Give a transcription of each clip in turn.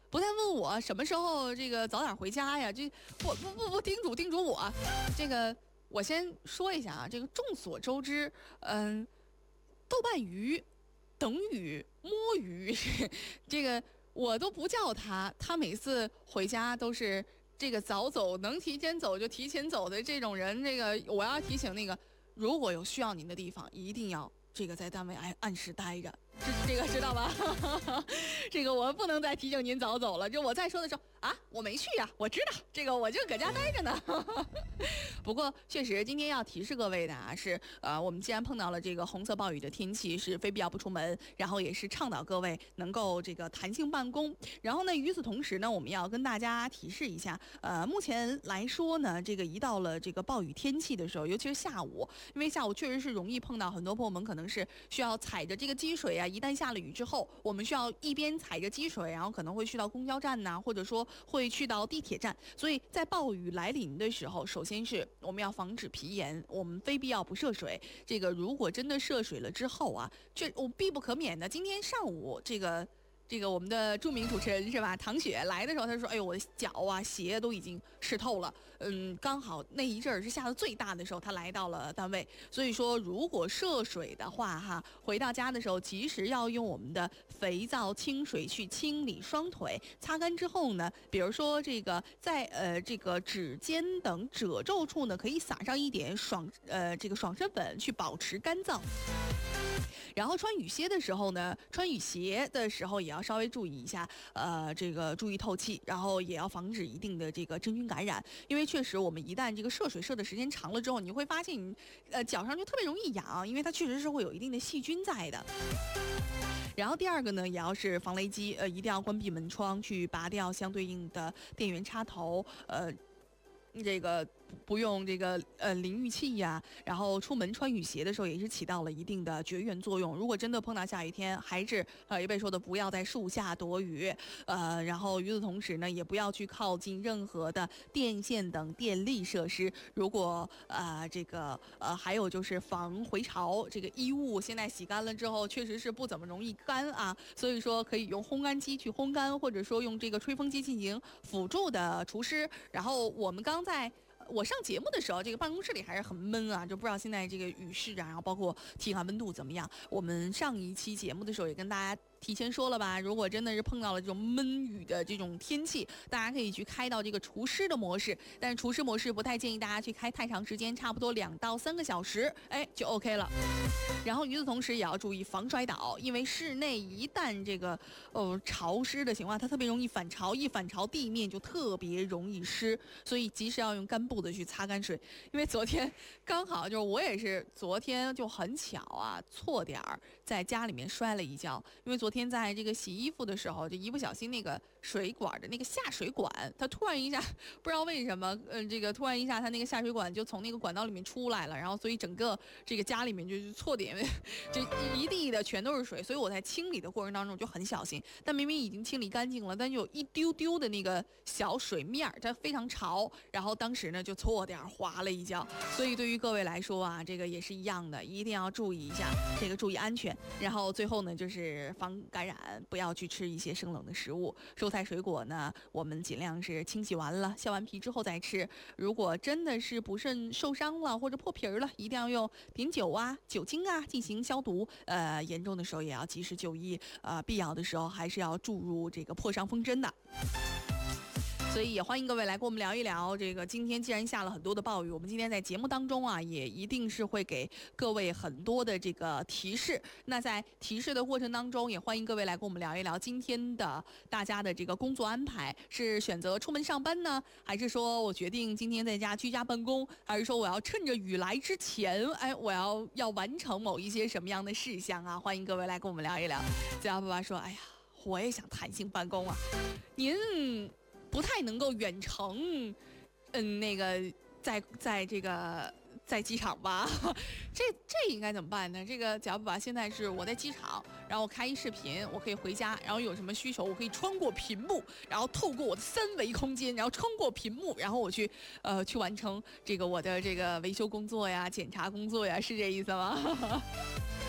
不太问我什么时候这个早点回家呀，这不叮嘱我。这个我先说一下啊，这个众所周知，豆瓣鱼等于摸鱼，这个我都不叫他，他每次回家都是这个早走，能提前走就提前走的这种人。这个我要提醒那个，如果有需要您的地方，一定要这个在单位按时待着。这个知道吧？这个我不能再提醒您早走了。就我再说的时候啊，我没去呀，我知道这个我就搁家待着呢。不过确实今天要提示各位的啊，是我们既然碰到了这个红色暴雨的天气，是非必要不出门，然后也是倡导各位能够这个弹性办公。然后呢，与此同时呢，我们要跟大家提示一下，目前来说呢，这个一到了这个暴雨天气的时候，尤其是下午，因为下午确实是容易碰到很多朋友们可能是需要踩着这个积水啊，一旦下了雨之后，我们需要一边踩着积水，然后可能会去到公交站呐，或者说会去到地铁站。所以在暴雨来临的时候，首先是我们要防止皮炎，我们非必要不涉水。这个如果真的涉水了之后啊，我必不可免的，今天上午这个我们的著名主持人是吧，唐雪来的时候，他说：“哎呦，我的脚啊、鞋都已经湿透了。”刚好那一阵儿是下的最大的时候，他来到了单位。所以说，如果涉水的话，哈，回到家的时候，及时要用我们的肥皂、清水去清理双腿，擦干之后呢，比如说这个在这个指尖等褶皱处呢，可以撒上一点这个爽身粉去保持干燥。然后穿雨鞋的时候呢，也要稍微注意一下，这个注意透气，然后也要防止一定的这个真菌感染，因为确实我们一旦这个涉水涉的时间长了之后，你会发现你脚上就特别容易痒，因为它确实是会有一定的细菌在的。然后第二个呢，也要是防雷击，一定要关闭门窗，去拔掉相对应的电源插头，这个不用这个淋浴器呀，然后出门穿雨鞋的时候也是起到了一定的绝缘作用。如果真的碰到下雨天，还是一贝说的不要在树下躲雨，然后与此同时呢，也不要去靠近任何的电线等电力设施。如果还有就是防回潮，这个衣物现在洗干了之后确实是不怎么容易干啊，所以说可以用烘干机去烘干，或者说用这个吹风机进行辅助的除湿。然后我上节目的时候，这个办公室里还是很闷啊，就不知道现在这个雨势啊，然后包括体感温度怎么样。我们上一期节目的时候也跟大家提前说了吧，如果真的是碰到了这种闷雨的这种天气，大家可以去开到这个除湿的模式，但是除湿模式不太建议大家去开太长时间，差不多2到3个小时，就 OK 了。然后与此同时也要注意防摔倒，因为室内一旦这个潮湿的情况，它特别容易反潮，一反潮地面就特别容易湿，所以及时要用干布的去擦干水。因为昨天刚好就是我也是昨天就很巧啊，错点儿在家里面摔了一跤，因为昨天在这个洗衣服的时候，就一不小心那个水管的那个下水管，它突然一下不知道为什么，这个突然一下它那个下水管就从那个管道里面出来了，然后所以整个这个家里面就是错点。就一地的全都是水，所以我在清理的过程当中就很小心，但明明已经清理干净了，但有一丢丢的那个小水面，它非常潮，然后当时呢就错点滑了一跤。所以对于各位来说啊，这个也是一样的，一定要注意一下，这个注意安全。然后最后呢就是防感染，不要去吃一些生冷的食物，蔬菜水果呢我们尽量是清洗完了削完皮之后再吃。如果真的是不慎受伤了或者破皮了，一定要用碘酒啊、酒精啊进行消毒，严重的时候也要及时就医，必要的时候还是要注入这个破伤风针的。所以也欢迎各位来跟我们聊一聊这个，今天既然下了很多的暴雨，我们今天在节目当中啊，也一定是会给各位很多的这个提示。那在提示的过程当中，也欢迎各位来跟我们聊一聊今天的大家的这个工作安排，是选择出门上班呢，还是说我决定今天在家居家办公，还是说我要趁着雨来之前，我要完成某一些什么样的事项啊？欢迎各位来跟我们聊一聊。最后爸爸说，哎呀，我也想弹性办公啊，您不太能够远程，那个在这个在机场吧，这应该怎么办呢？这个假如把现在是我在机场，然后我开一视频，我可以回家，然后有什么需求，我可以穿过屏幕，然后透过我的3维空间，然后穿过屏幕，然后我去完成这个我的这个维修工作呀、检查工作呀，是这意思吗？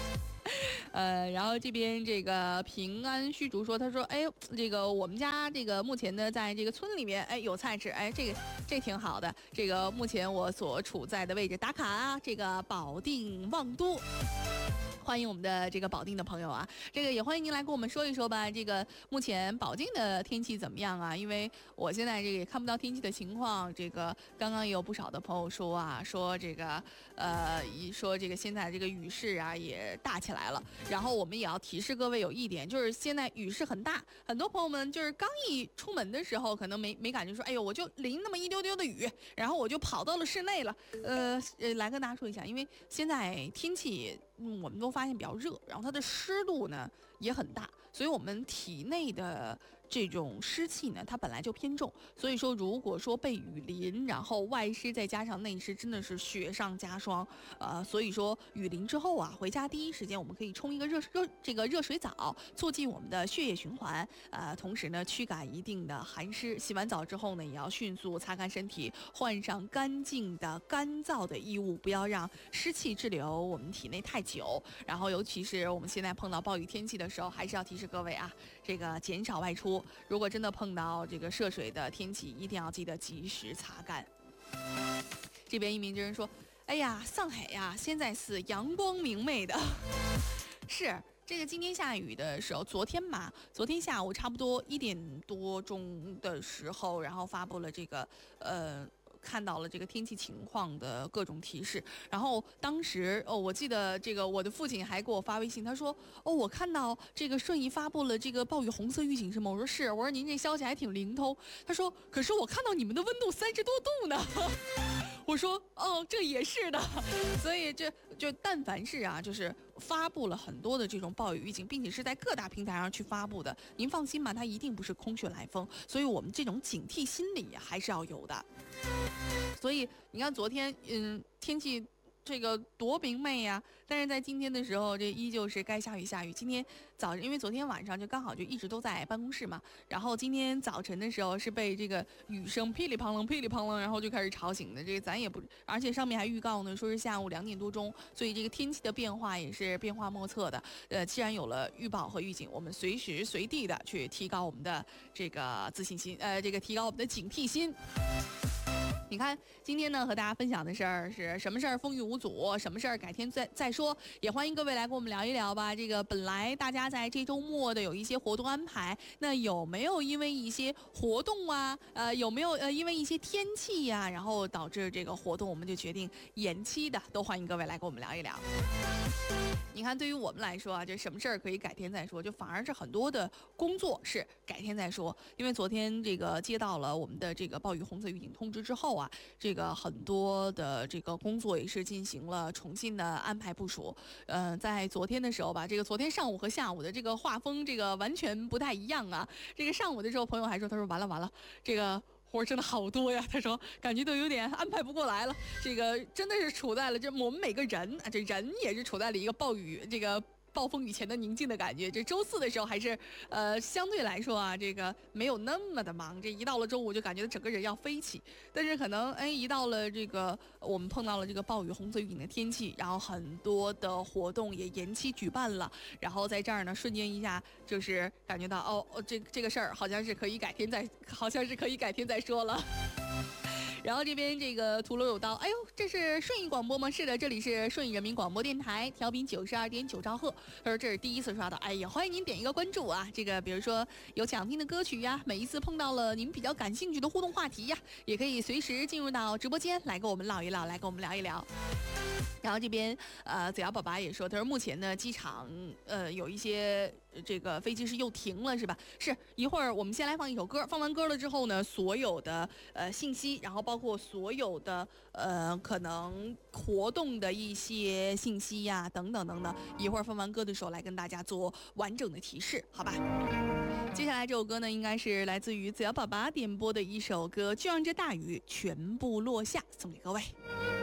然后这边这个平安虚竹说，他说，哎，这个我们家这个目前呢，在这个村里面，哎，有菜吃，哎，这挺好的。这个目前我所处在的位置打卡啊，这个保定望都。欢迎我们的这个保定的朋友啊，这个也欢迎您来跟我们说一说吧。这个目前保定的天气怎么样啊？因为我现在这个也看不到天气的情况。这个刚刚也有不少的朋友说啊，说这个说这个现在这个雨势啊也大起来了。然后我们也要提示各位有一点，就是现在雨势很大，很多朋友们就是刚一出门的时候，可能没感觉说，哎呦，我就淋那么一丢丢的雨，然后我就跑到了室内了。来跟大家说一下，因为现在天气。我们都发现比较热，然后它的湿度呢也很大，所以我们体内的这种湿气呢，它本来就偏重，所以说如果说被雨淋，然后外湿再加上内湿，真的是雪上加霜。所以说雨淋之后啊，回家第一时间我们可以冲一个热水澡，促进我们的血液循环，同时呢驱赶一定的寒湿。洗完澡之后呢，也要迅速擦干身体，换上干净的干燥的衣物，不要让湿气滞留我们体内太久。然后尤其是我们现在碰到暴雨天气的时候，还是要提示各位啊，这个减少外出。如果真的碰到这个涉水的天气，一定要记得及时擦干。这边一名真人说，哎呀，上海呀，现在是阳光明媚的。是这个今天下雨的时候，昨天下午差不多1点多钟的时候，然后发布了这个看到了这个天气情况的各种提示，然后当时我记得这个我的父亲还给我发微信，他说我看到这个顺义发布了这个暴雨红色预警是吗？我说是，我说您这消息还挺灵通。他说可是我看到你们的温度30多度呢。我说这也是的，所以就但凡是啊，就是发布了很多的这种暴雨预警，并且是在各大平台上去发布的，您放心吧，它一定不是空穴来风，所以我们这种警惕心理还是要有的。所以你看昨天天气这个多明媚呀，但是在今天的时候，这依旧是该下雨下雨。今天早晨，因为昨天晚上就刚好就一直都在办公室嘛，然后今天早晨的时候是被这个雨声噼里啪啦噼里啪啦，然后就开始吵醒的。这个咱也不，而且上面还预告呢，说是下午2点多钟，所以这个天气的变化也是变化莫测的。既然有了预报和预警，我们随时随地的去提高我们的这个自信心，这个提高我们的警惕心。你看，今天呢和大家分享的事儿是什么事儿？风雨无阻，什么事儿改天再说。也欢迎各位来跟我们聊一聊吧。这个本来大家在这周末的有一些活动安排，那有没有因为一些活动啊，有没有因为一些天气呀，然后导致这个活动我们就决定延期的？都欢迎各位来跟我们聊一聊。你看，对于我们来说啊，这什么事儿可以改天再说，就反而是很多的工作是改天再说。因为昨天这个接到了我们的这个暴雨红色预警通知之后啊，这个很多的这个工作也是进行了重新的安排部署。在昨天的时候吧，这个昨天上午和下午的这个画风这个完全不太一样啊。这个上午的时候，朋友还说，他说完了，这个活真的好多呀，他说感觉都有点安排不过来了。这个真的是处在了我们每个人啊，这人也是处在了一个暴风雨前的宁静的感觉。这周4的时候还是相对来说啊，这个没有那么的忙。这一到了周5就感觉整个人要飞起，但是可能一到了这个我们碰到了这个暴雨红色预警的天气，然后很多的活动也延期举办了，然后在这儿呢瞬间一下就是感觉到这个事儿好像是可以改天再说了。然后这边这个屠龙有道，哎呦，这是顺义广播吗？是的，这里是顺义人民广播电台，调频92.9兆赫。他说这是第一次刷到，哎呀，欢迎您点一个关注啊。这个比如说有想听的歌曲呀，每一次碰到了您比较感兴趣的互动话题呀，也可以随时进入到直播间来跟我们唠一唠，来跟我们聊一聊。然后这边子瑶爸爸也说，他说目前呢机场有一些这个飞机是又停了是吧？是一会儿我们先来放一首歌，放完歌了之后呢，所有的信息，然后包括所有的可能活动的一些信息呀等等，一会儿放完歌的时候来跟大家做完整的提示，好吧？接下来这首歌呢，应该是来自于子瑶爸爸点播的一首歌，就让这大雨全部落下，送给各位。